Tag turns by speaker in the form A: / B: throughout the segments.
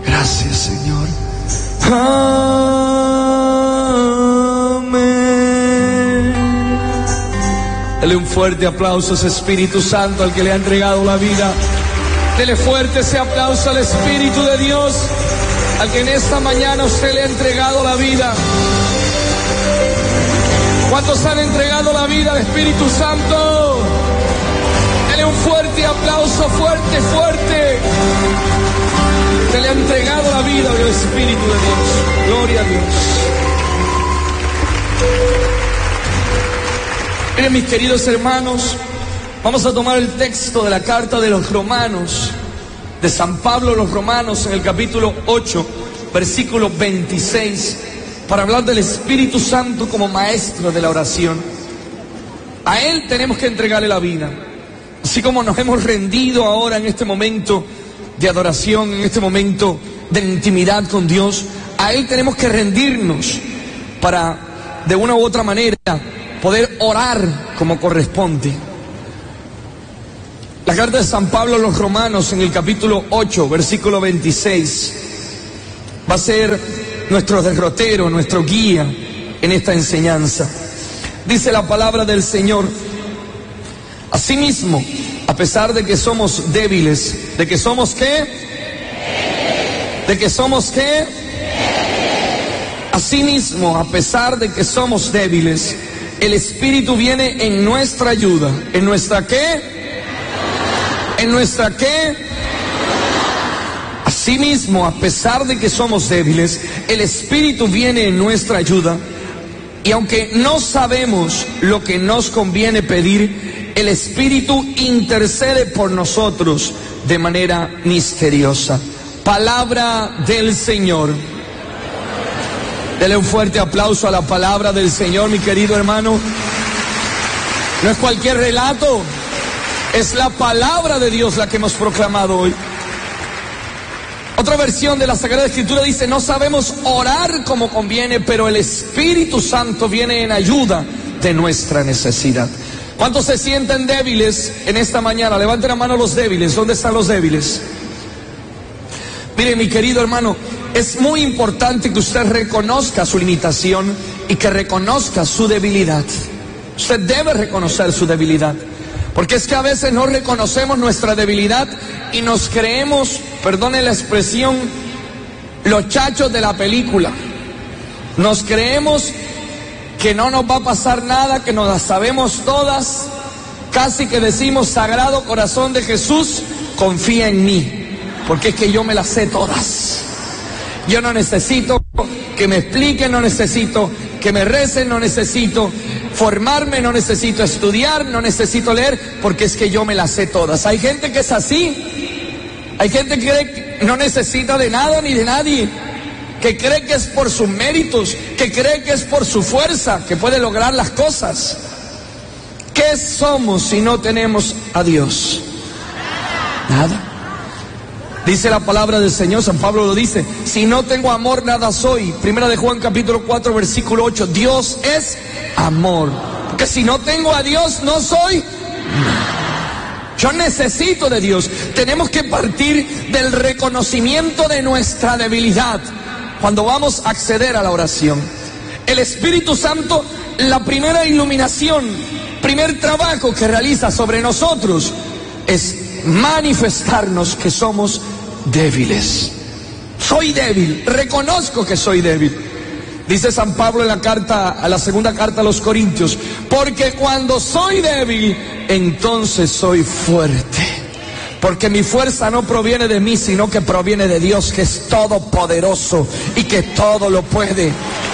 A: Gracias, Señor. Amén. Dale un fuerte aplauso a ese Espíritu Santo al que le ha entregado la vida. Dele fuerte ese aplauso al Espíritu de Dios, al que en esta mañana usted le ha entregado la vida. ¿Cuántos han entregado la vida al Espíritu Santo? Dele un fuerte aplauso, fuerte, fuerte. Se le ha entregado la vida al Espíritu de Dios. Gloria a Dios. Miren, mis queridos hermanos, vamos a tomar el texto de la carta de los Romanos, de San Pablo a los Romanos, en el capítulo 8, versículo 26, para hablar del Espíritu Santo como maestro de la oración. A Él tenemos que entregarle la vida. Así como nos hemos rendido ahora en este momento de adoración, en este momento de intimidad con Dios, a Él tenemos que rendirnos para, de una u otra manera, poder orar como corresponde. La carta de San Pablo a los Romanos, en el capítulo 8, versículo 26, va a ser nuestro derrotero, nuestro guía en esta enseñanza. Dice la palabra del Señor: asimismo, a pesar de que somos débiles, ¿de que somos qué? ¿De que somos qué? Asimismo, a pesar de que somos débiles, el Espíritu viene en nuestra ayuda. ¿En nuestra qué? ¿En nuestra qué? Asimismo, a pesar de que somos débiles, el Espíritu viene en nuestra ayuda. Y aunque no sabemos lo que nos conviene pedir, el Espíritu intercede por nosotros de manera misteriosa. Palabra del Señor. Dele un fuerte aplauso a la palabra del Señor, mi querido hermano. No es cualquier relato, es la palabra de Dios la que hemos proclamado hoy. Otra versión de la Sagrada Escritura dice: no sabemos orar como conviene, pero el Espíritu Santo viene en ayuda de nuestra necesidad. ¿Cuántos se sienten débiles en esta mañana? Levanten la mano los débiles. ¿Dónde están los débiles? Mire, mi querido hermano, es muy importante que usted reconozca su limitación y que reconozca su debilidad. Usted debe reconocer su debilidad, porque es que a veces no reconocemos nuestra debilidad y nos creemos, perdone la expresión, los chachos de la película. Nos creemos que no nos va a pasar nada, que nos las sabemos todas. Casi que decimos: Sagrado Corazón de Jesús, confía en mí, porque es que yo me las sé todas. Yo no necesito que me expliquen, no necesito que me recen, no necesito formarme, no necesito estudiar, no necesito leer, porque es que yo me las sé todas. Hay gente que es así. Hay gente que cree que no necesita de nada ni de nadie, que cree que es por sus méritos, que cree que es por su fuerza que puede lograr las cosas. ¿Qué somos si no tenemos a Dios? Nada. Dice la palabra del Señor, San Pablo lo dice: si no tengo amor, nada soy. Primera de Juan capítulo 4, versículo 8. Dios es amor. Porque si no tengo a Dios, no soy nada. Yo necesito de Dios. Tenemos que partir del reconocimiento de nuestra debilidad cuando vamos a acceder a la oración. El Espíritu Santo, la primera iluminación, primer trabajo que realiza sobre nosotros es manifestarnos que somos débiles. Soy débil, reconozco que soy débil. Dice San Pablo en la segunda carta a los Corintios: porque cuando soy débil, entonces soy fuerte. Porque mi fuerza no proviene de mí, sino que proviene de Dios, que es todopoderoso y que todo lo puede.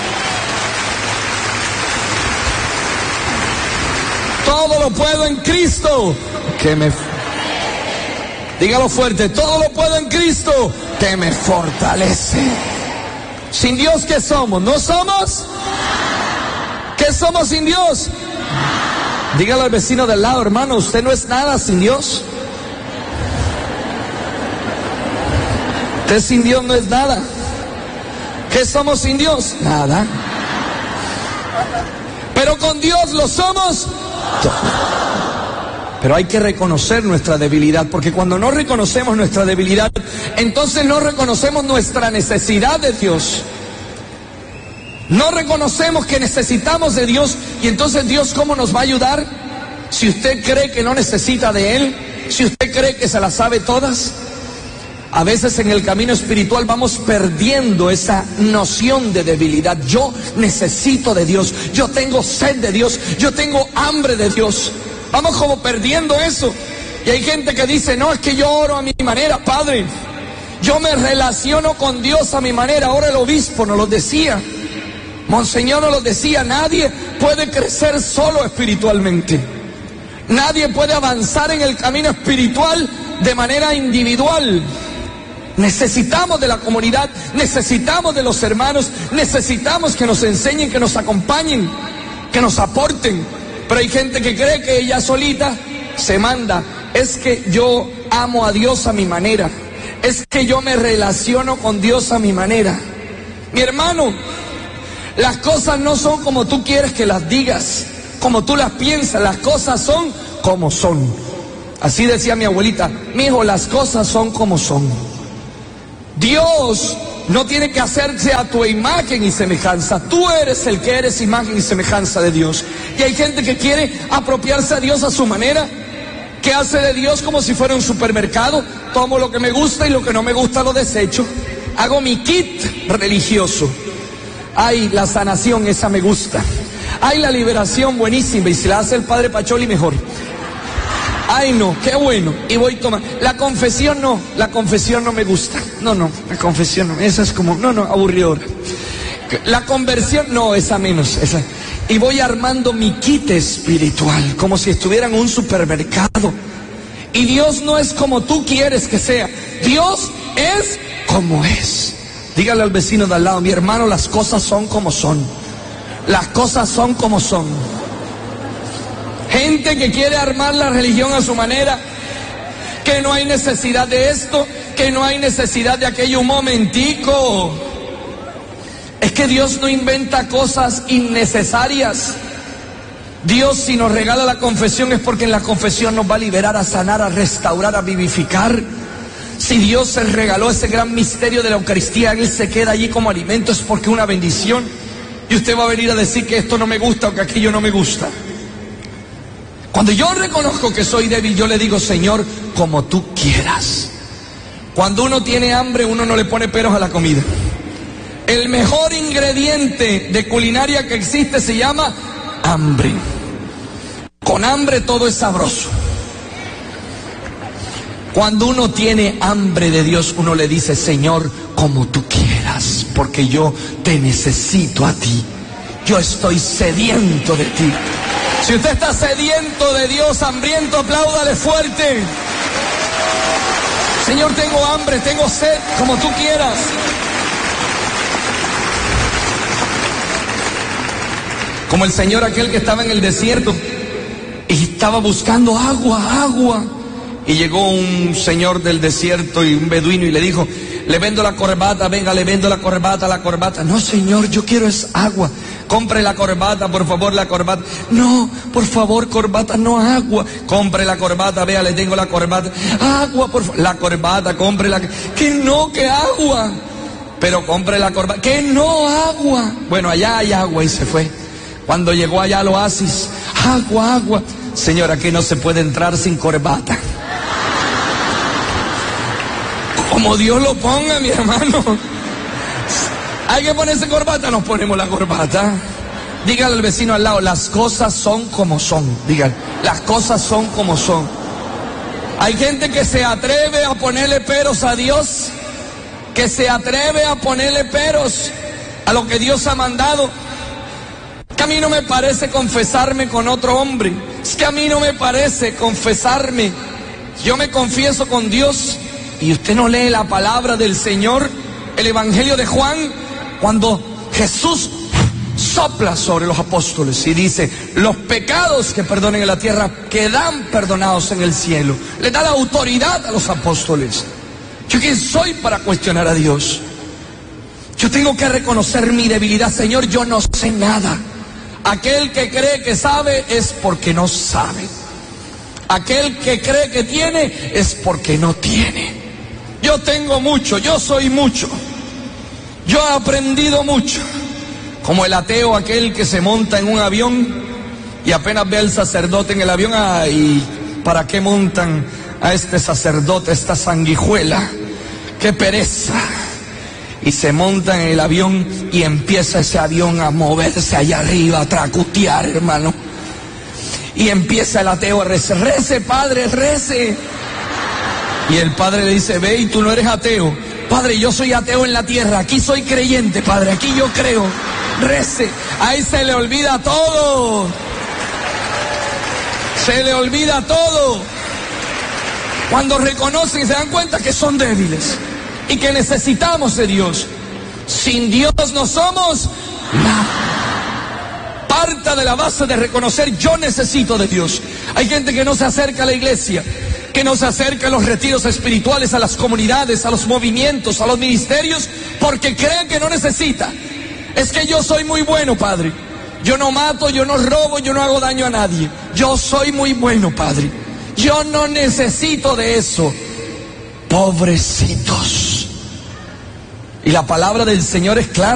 A: Todo lo puedo en Cristo que me... Dígalo fuerte: todo lo puedo en Cristo que me fortalece. Sin Dios, ¿qué somos? ¿No somos? ¿Qué somos sin Dios? Dígalo al vecino del lado: hermano, usted no es nada sin Dios. Usted sin Dios no es nada. ¿Qué somos sin Dios? Nada. Pero con Dios lo somos todo. Pero hay que reconocer nuestra debilidad, porque cuando no reconocemos nuestra debilidad, entonces no reconocemos nuestra necesidad de Dios. No reconocemos que necesitamos de Dios, y entonces Dios, ¿cómo nos va a ayudar? Si usted cree que no necesita de Él, si usted cree que se las sabe todas. A veces en el camino espiritual vamos perdiendo esa noción de debilidad. Yo necesito de Dios, yo tengo sed de Dios, yo tengo hambre de Dios. Vamos como perdiendo eso. Y hay gente que dice, no, es que yo oro a mi manera, Padre. Yo me relaciono con Dios a mi manera. Ahora el obispo nos lo decía, Monseñor nos lo decía, nadie puede crecer solo espiritualmente. Nadie puede avanzar en el camino espiritual de manera individual. Necesitamos de la comunidad, necesitamos de los hermanos, necesitamos que nos enseñen, que nos acompañen, que nos aporten. Pero hay gente que cree que ella solita se manda. Es que yo amo a Dios a mi manera. Es que yo me relaciono con Dios a mi manera. Mi hermano, las cosas no son como tú quieres que las digas, como tú las piensas. Las cosas son como son. Así decía mi abuelita, mi hijo, las cosas son como son. Dios no tiene que hacerse a tu imagen y semejanza. Tú eres el que eres imagen y semejanza de Dios. Y hay gente que quiere apropiarse a Dios a su manera, que hace de Dios como si fuera un supermercado. Tomo lo que me gusta y lo que no me gusta lo desecho. Hago mi kit religioso. Ay, la sanación, esa me gusta. Ay, la liberación, buenísima. Y si la hace el padre Pacholi, mejor. Ay, no, qué bueno. Y voy a tomar. La confesión no me gusta. No, la confesión no. Esa es como, aburridora. La conversión, no, esa menos. Esa. Y voy armando mi kit espiritual, como si estuviera en un supermercado. Y Dios no es como tú quieres que sea. Dios es como es. Dígale al vecino de al lado, mi hermano, las cosas son como son. Las cosas son como son. Gente que quiere armar la religión a su manera, que no hay necesidad de esto, que no hay necesidad de aquello. Un momentico. Es que Dios no inventa cosas innecesarias. Dios, si nos regala la confesión, es porque en la confesión nos va a liberar, a sanar, a restaurar, a vivificar. Si Dios se regaló ese gran misterio de la Eucaristía, Él se queda allí como alimento, es porque es una bendición. Y usted va a venir a decir que esto no me gusta o que aquello no me gusta. Cuando yo reconozco que soy débil, yo le digo, Señor, como tú quieras. Cuando uno tiene hambre, uno no le pone peros a la comida. El mejor ingrediente de culinaria que existe se llama hambre. Con hambre todo es sabroso. Cuando uno tiene hambre de Dios, uno le dice, Señor, como tú quieras, porque yo te necesito a ti. Yo estoy sediento de ti. Si usted está sediento de Dios, hambriento, apláudale fuerte. Señor, tengo hambre, tengo sed, como tú quieras. Como el señor aquel que estaba en el desierto y estaba buscando agua. Y llegó un señor del desierto y un beduino y le dijo, le vendo la corbata, venga, le vendo la corbata. No, señor, yo quiero es agua. Compre la corbata, por favor, la corbata. No, por favor, corbata, no agua. Compre la corbata, vea, le tengo la corbata. Agua, por favor. La corbata, compre la... Que no, que agua. Pero compre la corbata. Que no, agua. Bueno, allá hay agua y se fue. Cuando llegó allá al oasis, agua. Señora, aquí no se puede entrar sin corbata. Como Dios lo ponga, mi hermano. Hay que ponerse corbata, nos ponemos la corbata. Dígale al vecino al lado, las cosas son como son. Dígale, las cosas son como son. Hay gente que se atreve a ponerle peros a Dios, que se atreve a ponerle peros a lo que Dios ha mandado. Que a mí no me parece confesarme con otro hombre. Es que a mí no me parece confesarme. Yo me confieso con Dios. Y usted no lee la palabra del Señor, el Evangelio de Juan, cuando Jesús sopla sobre los apóstoles y dice, los pecados que perdonen en la tierra quedan perdonados en el cielo. Le da la autoridad a los apóstoles. ¿Yo quién soy para cuestionar a Dios? Yo tengo que reconocer mi debilidad. Señor, yo no sé nada. Aquel que cree que sabe es porque no sabe. Aquel que cree que tiene es porque no tiene. Yo tengo mucho, yo soy mucho. Yo he aprendido mucho. Como el ateo aquel que se monta en un avión y apenas ve al sacerdote en el avión, ay, ¿para qué montan a este sacerdote, esta sanguijuela? ¡Qué pereza! Y se monta en el avión y empieza ese avión a moverse allá arriba, a tracutear, hermano. Y empieza el ateo a rezar, rece, padre, rece. Y el padre le dice, ve, y tú no eres ateo. Padre, yo soy ateo en la tierra, aquí soy creyente, padre, aquí yo creo. Rece. Ahí se le olvida todo. Se le olvida todo. Cuando reconocen y se dan cuenta que son débiles y que necesitamos de Dios. Sin Dios no somos nada. Parta de la base de reconocer, yo necesito de Dios. Hay gente que no se acerca a la iglesia, que no se acerca a los retiros espirituales, a las comunidades, a los movimientos, a los ministerios, porque creen que no necesita. Es que yo soy muy bueno, Padre. Yo no mato, yo no robo, yo no hago daño a nadie. Yo soy muy bueno, Padre. Yo no necesito de eso. Pobrecitos. Y la palabra del Señor es clara.